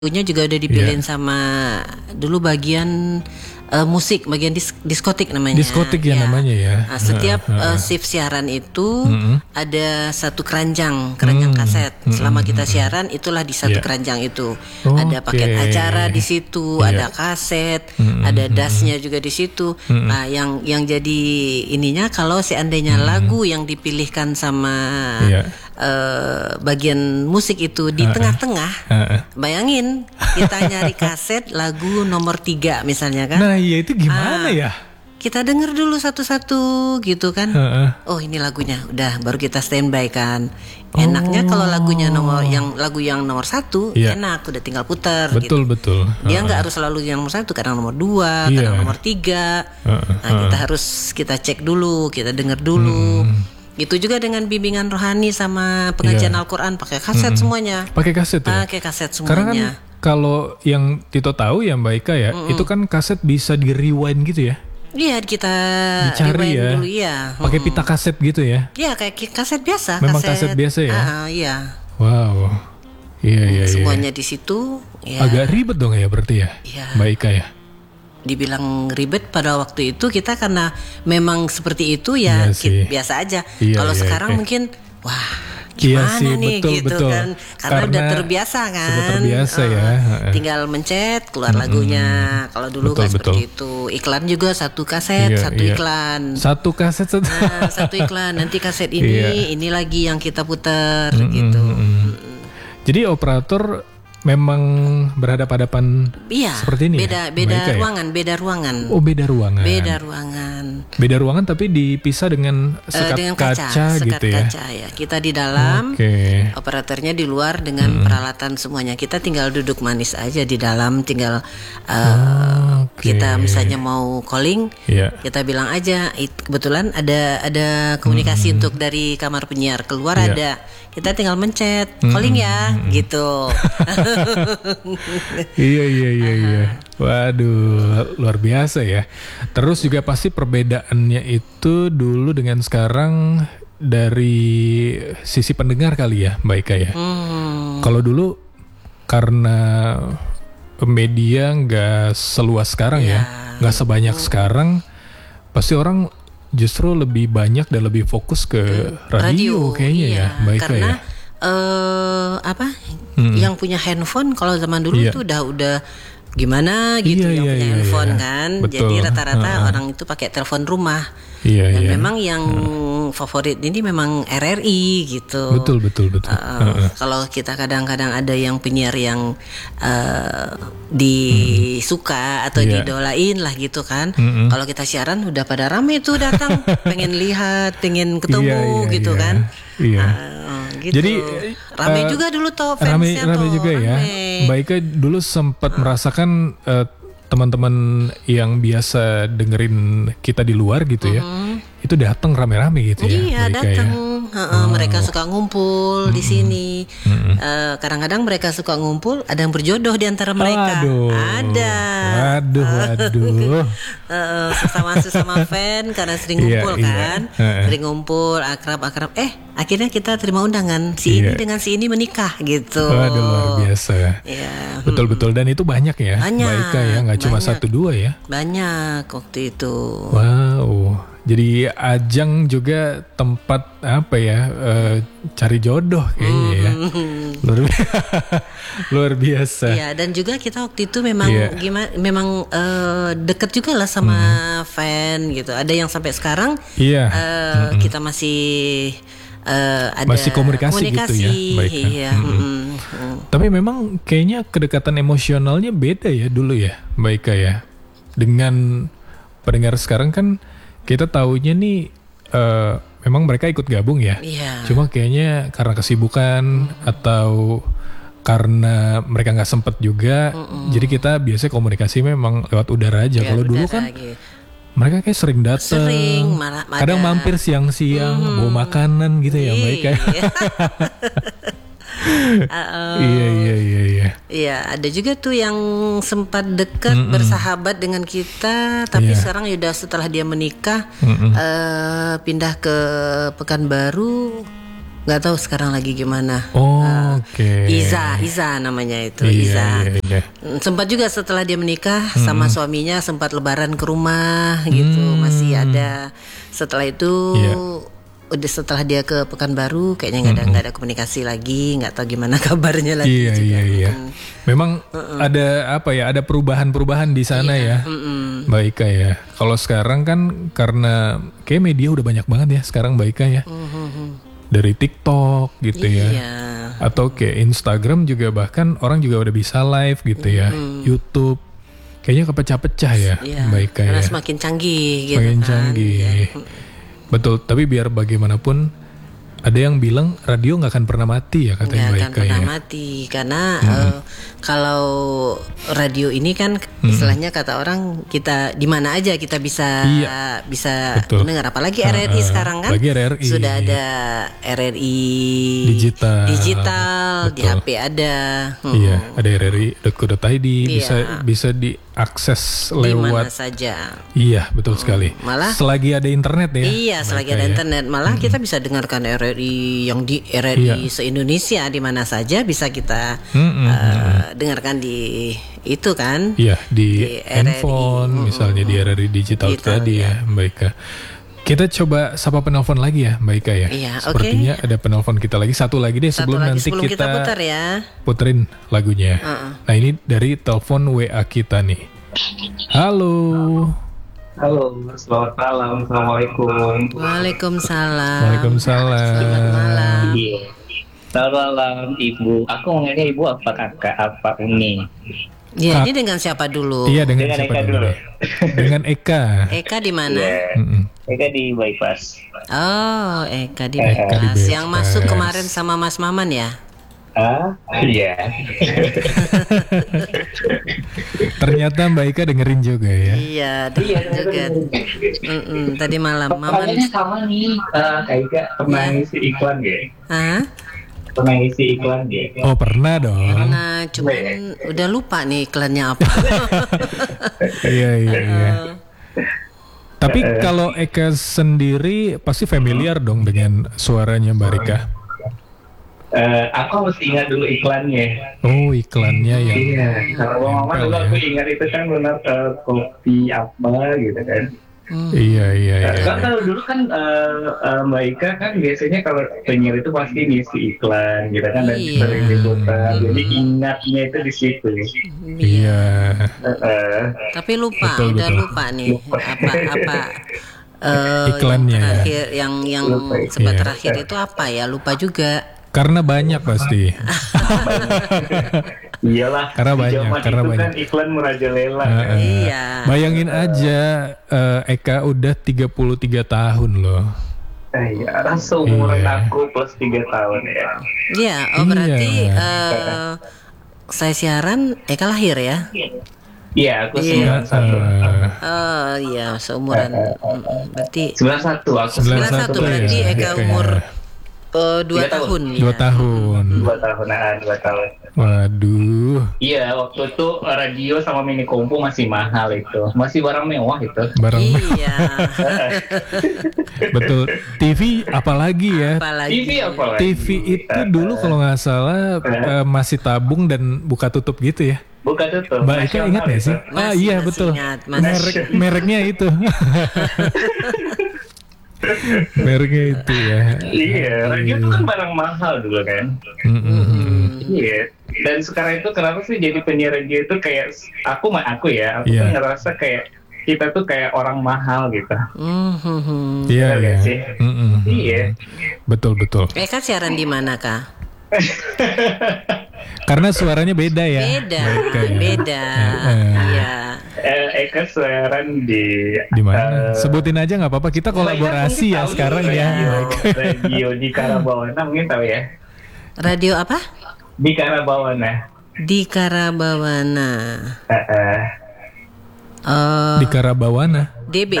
lagunya juga udah dipilihin sama dulu bagian musik, bagian diskotik namanya. Diskotik ya namanya ya. Nah, setiap shift siaran itu ada satu keranjang kaset. Selama kita siaran itulah di satu keranjang itu. Ada paket acara di situ, ada kaset, ada dasnya juga di situ. Nah, yang jadi ininya kalau seandainya lagu yang dipilihkan sama bagian musik itu di tengah-tengah, bayangin kita nyari kaset lagu nomor 3 misalnya kan. Nah iya itu gimana ya? Kita denger dulu satu-satu gitu kan. Oh ini lagunya, udah baru kita standby kan. Enaknya kalau lagunya lagu yang nomor 1 enak, udah tinggal putar. Betul gitu. Betul. Dia nggak harus selalu yang nomor 1, kadang nomor 2, kadang nomor 3. Nah kita harus cek dulu, kita denger dulu. Itu juga dengan bimbingan rohani sama pengajian Al-Quran, pakai kaset semuanya. Pakai kaset ya? Pakai kaset semuanya. Karena kan kalau yang Tito tahu ya Mbak Ika ya, itu kan kaset bisa di rewind gitu ya? Iya, kita dicari ya dulu ya. Pakai pita kaset gitu ya? Iya, kayak kaset biasa. Memang kaset biasa ya? Iya. Wow. Iya. Semuanya di situ. Ya. Agak ribet dong ya berarti ya, Mbak Ika ya? Dibilang ribet pada waktu itu kita karena memang seperti itu ya, biasa aja. Kalau sekarang mungkin gimana nih betul. Kan karena udah terbiasa kan. Sudah terbiasa ya. Tinggal mencet keluar lagunya. Kalau dulu kan seperti itu. Iklan juga satu kaset, satu iklan. Satu kaset satu iklan. Nanti kaset ini lagi yang kita putar gitu. Jadi operator memang berhadapan-hadapan seperti ini. Beda ruangan. Oh, beda ruangan. Beda ruangan tapi dipisah dengan sekat kaca gitu ya. Kaca ya. Kita di dalam, operatornya di luar dengan peralatan semuanya. Kita tinggal duduk manis aja di dalam, tinggal kita misalnya mau calling, kita bilang aja kebetulan ada komunikasi untuk dari kamar penyiar keluar ada. Kita tinggal mencet calling ya gitu. Iya. Waduh, luar biasa ya. Terus juga pasti perbedaannya itu dulu dengan sekarang dari sisi pendengar kali ya, Mbak Ika ya. Kalau dulu karena media nggak seluas sekarang ya, nggak sebanyak sekarang, pasti orang justru lebih banyak dan lebih fokus ke radio kayaknya ya, Mbak Ika ya. Yang punya handphone kalau zaman dulu itu udah gimana gitu yang punya handphone kan. Betul. Jadi rata-rata orang itu pakai telepon rumah. Dan memang yang favorit ini memang RRI gitu. Betul. Kalau kita kadang-kadang ada yang penyiar yang disuka atau didolain lah gitu kan. Kalau kita siaran udah pada rame tuh datang, pengen lihat, pengen ketemu gitu kan. Gitu. Jadi rame juga dulu tuh fansnya rame juga ya. Mbak Ika dulu sempat merasakan teman-teman yang biasa dengerin kita di luar gitu ya, itu datang rame-rame gitu ya. Iya datang. Mereka suka ngumpul di sini. Kadang-kadang mereka suka ngumpul, ada yang berjodoh di antara mereka. Ada. Waduh. Sesama fan karena sering ngumpul kan. Sering ngumpul, akrab. Akhirnya kita terima undangan. Si ini dengan si ini menikah gitu. Waduh, luar biasa. Iya. Betul. Dan itu banyak ya. Mbak Ika ya, nggak cuma 1-2 ya. Banyak waktu itu. Wow. Jadi ajang juga tempat cari jodoh kayaknya ya. Luar biasa. Iya, dan juga kita waktu itu memang deket juga lah sama fan gitu. Ada yang sampai sekarang kita masih masih komunikasi gitu ya. Baik. Iya. Tapi memang kayaknya kedekatan emosionalnya beda ya dulu ya, Mbak Ika ya. Dengan pendengar sekarang kan kita taunya nih memang mereka ikut gabung ya. Cuma kayaknya karena kesibukan atau karena mereka nggak sempet juga, jadi kita biasanya komunikasi memang lewat udara aja. Kalau dulu kan mereka kayak sering datang, kadang mampir siang-siang bawa makanan gitu ya mereka. Iya, ada juga tuh yang sempat dekat bersahabat dengan kita, tapi sekarang udah setelah dia menikah pindah ke Pekanbaru. nggak tahu sekarang lagi gimana. Oke. Iza namanya itu. Iza. Iya. Sempat juga setelah dia menikah sama suaminya sempat lebaran ke rumah gitu, masih ada. Setelah itu udah setelah dia ke Pekanbaru kayaknya nggak ada komunikasi lagi, nggak tahu gimana kabarnya lagi. Iya. Memang ada ada perubahan di sana ya. Mbak Ika ya. Kalau sekarang kan karena kayak media udah banyak banget ya sekarang Mbak Ika ya. Dari TikTok gitu ya. Atau kayak Instagram juga, bahkan orang juga udah bisa live gitu ya. YouTube kayaknya kepecah-pecah ya Mbak Ika karena ya. semakin canggih gitu. Semakin canggih. Betul, tapi biar bagaimanapun ada yang bilang radio nggak akan pernah mati ya katanya Mbak Ika ya. Nggak akan pernah mati karena kalau radio ini kan istilahnya kata orang kita di mana aja kita bisa mendengar, apalagi RRI sekarang kan RRI. Sudah ada RRI digital di HP ada. Iya, ada RRI.co.id bisa diakses lewat dimana saja. Iya, betul sekali. Malah selagi ada internet ya. Iya, selagi ada internet malah kita bisa dengarkan RRI yang di RRI se-Indonesia di mana saja bisa kita dengarkan di itu kan. Iya, di handphone misalnya di RRI digital tadi ya, Mbak Ika. Kita coba sapa penelpon lagi ya Mbak Ika ya. Iya, sepertinya ada penelpon kita lagi, satu lagi deh sebelum kita putar ya. Puterin lagunya. Nah, ini dari telepon WA kita nih. Halo, selamat malam. Assalamualaikum. Waalaikumsalam. Selamat malam. Selamat malam Ibu. Aku manggilnya Ibu apa Kakak apa Uni? Ya, ini dengan siapa dulu? Iya, dengan siapa Eka dulu. Dengan Eka. Eka di mana? Eka di bypass. Oh, Eka di bypass. Yang masuk kemarin sama Mas Maman ya? Iya. Ternyata Mbak Ika dengerin juga ya. Iya, dengerin juga. Tadi malam Maman. Sama nih, Kak Ika pernah ngisi iklan ya? Pernah ngisi iklan ya? Oh, pernah dong. Pernah, cuman udah lupa nih iklannya apa. Iya. Tapi kalau Eka sendiri pasti familiar dong dengan suaranya Mbak Rika. Aku mesti ingat dulu iklannya. Oh, iklannya ya. Iya, kalau Mama dulu aku ingat itu kan benar kopi apa gitu kan. Iya. Gak tahu dulu kan Mbak Ika kan biasanya kalau penyiar itu pasti ngisi iklan gitu kan dan sering diputar. Jadi ingatnya itu di situ. Iya. Tapi lupa, betul. lupa nih apa iklannya terakhir, yang sebat terakhir itu apa ya? Lupa juga. Karena banyak pasti. Iyalah. Karena banyak. Kan iklan merajalela. Iya. Bayangin aja Eka udah 33 tahun loh. Iya, seumuran aku plus 3 tahun ya. Iya, berarti saya siaran Eka lahir ya? Iya, aku 91. Oh iya, seumuran. Berarti 91 aku. 91 berarti Eka umur 2 tahun. 2 tahun. 2 tahun. Waduh. Iya, waktu itu radio sama mini kompo masih mahal itu. Masih barang mewah itu. Iya. Betul. TV apalagi ya? TV itu dulu kalau nggak salah masih tabung dan buka tutup gitu ya? Buka tutup. Mbak Eka ingat nggak sih? Iya betul. Mereknya itu. Mereknya itu ya. Iya, radio itu kan barang mahal dulu kan. Iya. Dan sekarang itu kenapa sih jadi penyiar radio itu kayak aku tuh ngerasa kayak kita tuh kayak orang mahal gitu. Iya. Iya. Betul. Eka siaran di mana Kak? Karena suaranya beda ya. Beda. Iya. Eka siaran di mana? Sebutin aja nggak apa-apa. Kita kolaborasi ya sekarang ya. Radio di Karabawana mungkin tahu ya. Radio apa? Di Karabawana. Di Karabawana. Di Karabawana. DB.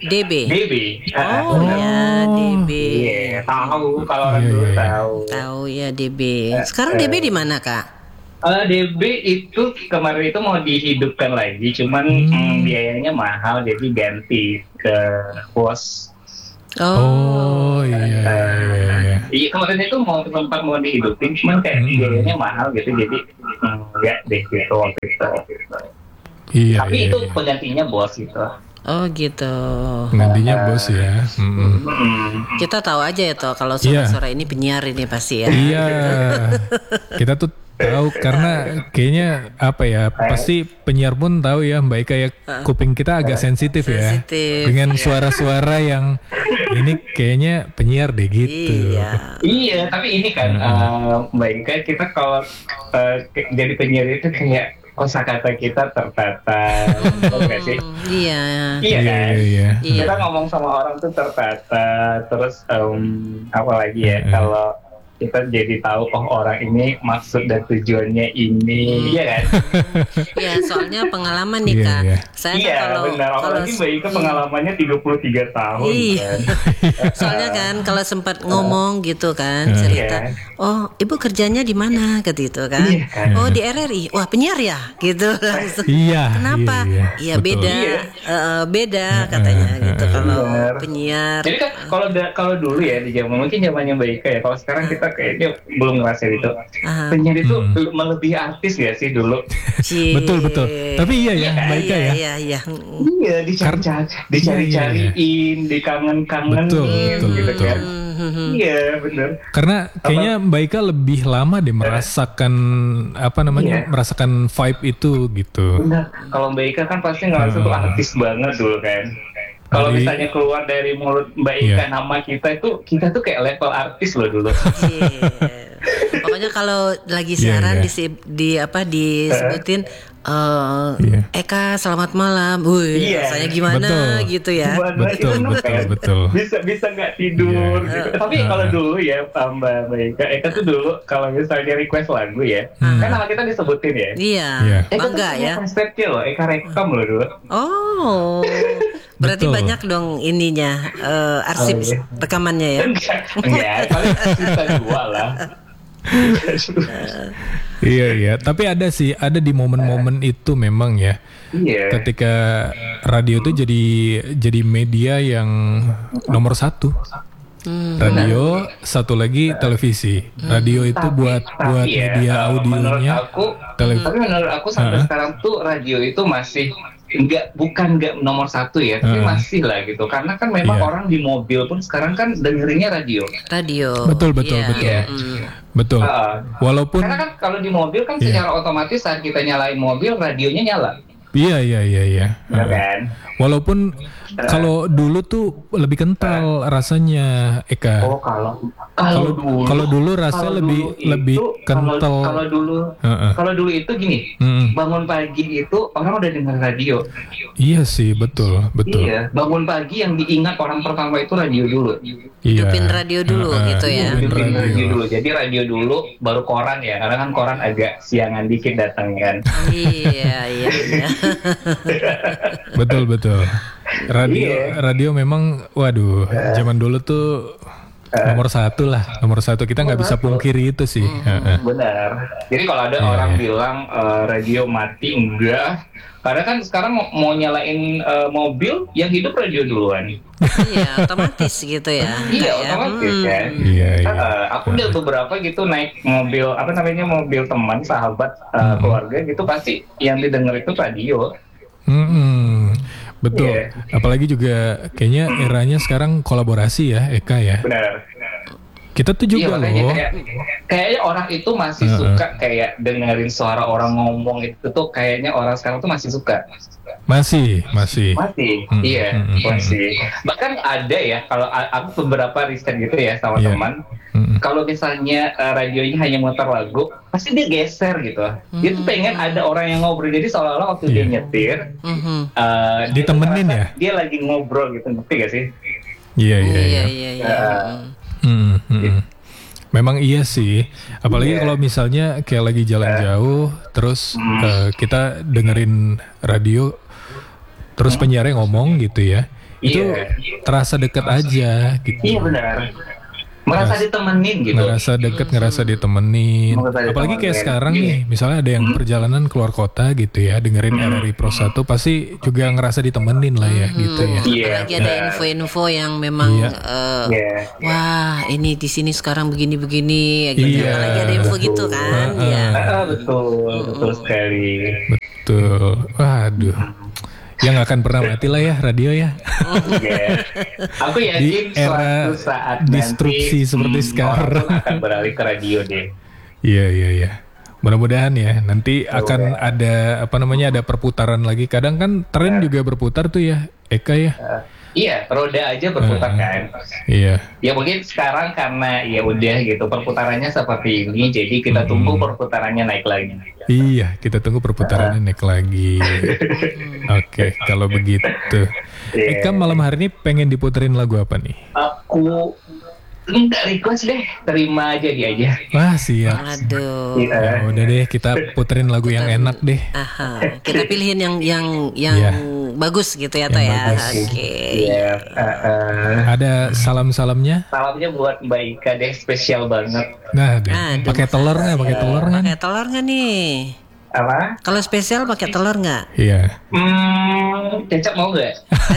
Oh ya, DB. Iya, tahu kalau orang dulu tahu. Tahu ya DB. Sekarang DB di mana Kak? DB itu kemarin itu mau dihidupkan lagi, cuman biayanya mahal, jadi ganti ke POS. Oh iya. Iya kemarin itu sempat mau dihidupin, cuman kayak biayanya mahal gitu, jadi enggak deh gitu waktu itu. Iya. Tapi iya, itu iya. penggantinya bos gitu. Oh gitu. Nantinya bos ya. Kita tahu aja ya toh kalau suara-suara ini penyiar ini pasti ya. Iya. Kita tuh tahu karena kayaknya apa ya, pasti penyiar pun tahu ya Mbak Ika ya, kuping kita agak sensitif ya. Dengan suara-suara yang ini kayaknya penyiar deh gitu. Iya, tapi ini kan Mbak Ika, kita kalau jadi penyiar itu kayak kosakata kita tertata, nggak sih? Iya. Iya kan? Iya. Kita ngomong sama orang tuh tertata, terus apa lagi ya? Kalau kita jadi tahu orang ini maksud dan tujuannya ini, iya kan? Iya, soalnya pengalaman nih Kak. Saya benar. Apalagi Mbak Ika pengalamannya 33 tahun kan. Soalnya kan kalau sempat ngomong gitu kan, cerita, oh ibu kerjanya di mana gitu kan? Oh di RRI, wah penyiar ya gitu langsung. Iya. Kenapa? Iya beda, beda katanya gitu kalau penyiar. Jadi kan kalau dulu ya di zaman mungkin zamannya Mbak Ika ya, kalau sekarang kita kayaknya belum ngerasain itu. Penyiar itu melebihi artis ya sih dulu. Betul. Tapi iya ya, Mbak Ika ya. Iya. Iya, dicari-cariin, dikangen-kangenin gitu kan. Iya, benar. Karena kayaknya Mbak Ika lebih lama deh merasakan merasakan vibe itu gitu. Benar. Kalau Mbak Ika kan pasti ngerasa tuh artis banget dulu kan. Kalau misalnya keluar dari mulut Mbak Ika nama kita tuh kayak level artis loh dulu. Pokoknya kalau lagi siaran disebutin Eka selamat malam, rasanya gimana gitu ya. Betul. Bisa nggak tidur gitu. Tapi kalau dulu ya Mbak Eka tuh dulu kalau misalnya request lagu ya, kan nama kita disebutin ya. Iya. Bangga ya. Konsepnya loh, Eka rekam loh dulu. Oh. Berarti banyak dong ininya arsip rekamannya ya. Enggak, paling sisa 2 lah. Iya. Tapi ada di momen-momen itu memang ya. Iya. Ketika radio itu jadi media yang nomor 1. Radio, satu lagi televisi. Radio itu buat media audionya. Tapi menurut aku sampai sekarang tuh radio itu masih bukan nomor 1 ya, tapi masih lah gitu. Karena kan memang orang di mobil pun sekarang kan dengerinnya radio. Betul. Betul. Walaupun karena kan kalau di mobil kan secara otomatis saat kita nyalain mobil radionya nyala. Iya. Kan? Walaupun kalau dulu tuh lebih kental rasanya, Eka. Oh, kalau dulu rasanya lebih kental. Kalau dulu itu gini, bangun pagi itu orang udah dengar radio. Iya sih, betul. Iya, bangun pagi yang diingat orang pertama itu radio dulu. Hidupin radio dulu gitu ya. Hidupin radio dulu. Jadi radio dulu baru koran ya, karena kan koran agak siangan dikit datangnya kan. Iya. Betul. Radio memang, waduh, zaman dulu tuh nomor 1 lah, kita nggak bisa pungkiri itu sih. Benar. Jadi kalau ada orang bilang radio mati, enggak. Karena kan sekarang mau nyalain mobil, yang hidup radio duluan. Iya, otomatis gitu ya. Iya, otomatis kan. Iya. Aku udah beberapa gitu naik mobil, mobil teman, sahabat, keluarga gitu, pasti yang didengar itu radio. Betul. Apalagi juga kayaknya eranya sekarang kolaborasi ya, Eka ya. Benar. Kita tuh juga loh. Kayaknya orang itu masih suka kayak dengerin suara orang ngomong itu tuh, kayaknya orang sekarang tuh masih suka. Masih. Iya, masih. Bahkan ada ya, kalau aku beberapa riset gitu ya sama teman, kalau misalnya radionya hanya muter lagu, pasti dia geser gitu. Dia tuh pengen ada orang yang ngobrol, jadi seolah-olah waktu dia nyetir, ditemenin ya. Dia lagi ngobrol gitu, ngerti gak sih? Iya. Memang iya sih, apalagi kalau misalnya kayak lagi jalan jauh, terus kita dengerin radio, terus penyiarnya ngomong gitu ya, itu terasa dekat aja gitu. Iya benar. merasa ditemenin gitu. Ngerasa deket, ngerasa ditemenin. Apalagi kayak sekarang nih, misalnya ada yang perjalanan keluar kota gitu ya, dengerin RRI Pro 1 pasti juga ngerasa ditemenin lah ya gitu ya. Apalagi ada info-info yang memang wah ini di sini sekarang begini-begini gitu. Apalagi ada info gitu kan. Betul sekali. Betul. Waduh. Yang gak akan pernah mati lah ya radio ya. Aku yakin di era suatu saat disrupsi nanti, seperti sekarang orang akan beralih ke radio deh. Iya. Mudah-mudahan ya nanti akan ada ada perputaran lagi. Kadang kan tren juga berputar tuh ya, Eka ya. Iya, roda aja berputar kan. Iya. Ya mungkin sekarang karena ya udah gitu perputarannya seperti ini, jadi kita tunggu perputarannya naik lagi. Iya, kita tunggu perputarannya naik lagi. Oke, kalau begitu. Eka malam hari ini pengen diputerin lagu apa nih? Aku enggak request deh, terima jadi aja. Wah siap. Aduh. Ya, udah deh kita puterin lagu yang enak deh. Kita pilihin yang bagus gitu ya Toh ya. Oke. Ada salamnya? Salamnya buat Mbak Ika deh, spesial banget. Nah, pakai telur nggak? Pakai telur nggak? Pakai telur nggak nih? Apa? Kalau spesial pakai telur nggak? Iya. Kecap mau nggak?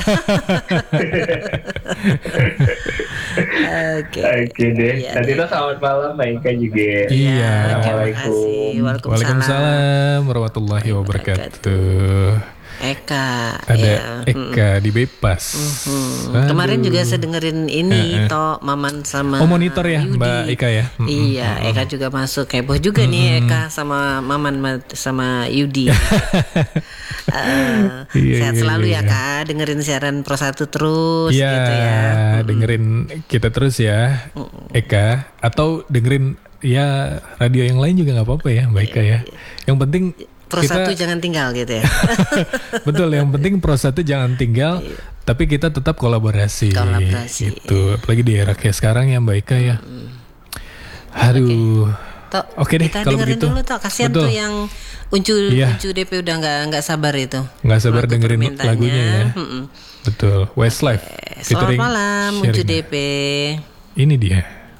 Oke deh. Nanti itu selamat malam Mbak Ika juga. Iya. Assalamualaikum. Waalaikumsalam warahmatullahi wabarakatuh. Eka. Ada Eka di Bebas. Kemarin juga saya dengerin ini Toh Maman sama monitor ya Yudi. Mbak Eka ya. Iya, Eka juga masuk. Heboh juga nih Eka sama Maman sama Yudi. Sehat selalu ya Kak, dengerin siaran Pro 1 terus gitu ya. Dengerin kita terus ya Eka, atau dengerin ya radio yang lain juga nggak apa-apa ya Mbak Eka ya. Yang penting Pro 1 jangan tinggal gitu ya. Betul, yang penting Pro 1 jangan tinggal, tapi kita tetap kolaborasi. Gitu. Apalagi di era kayak sekarang ya Mbak Ika ya. Aduh. Oke deh kita kalau dengerin begitu. Dulu Toh, kasihan tuh yang Uncu DP udah nggak sabar itu. Nggak sabar dengerin lagunya ya. Betul. Westlife. Selamat malam Uncu DP. Ini dia.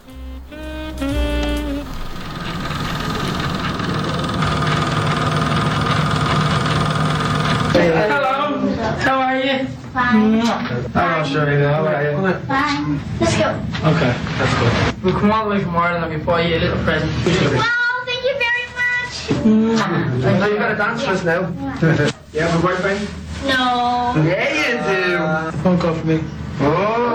Hello, how are you? Fine. I'm not sure either. How are you? Fine. Let's go. Okay, that's good. We'll come all the way from Ireland and we buy you a little present. Wow, thank you very much. So you got to dance for us now. You have a boyfriend? No. Yeah, you do. Don't go for me. Oh.